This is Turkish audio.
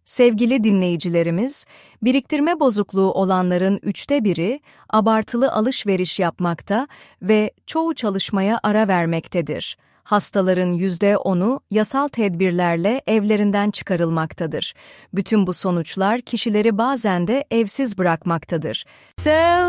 Sevgili dinleyicilerimiz, biriktirme bozukluğu olanların 1/3'ü abartılı alışveriş yapmakta ve çoğu çalışmaya ara vermektedir. Hastaların %10'u yasal tedbirlerle evlerinden çıkarılmaktadır. Bütün bu sonuçlar kişileri bazen de evsiz bırakmaktadır.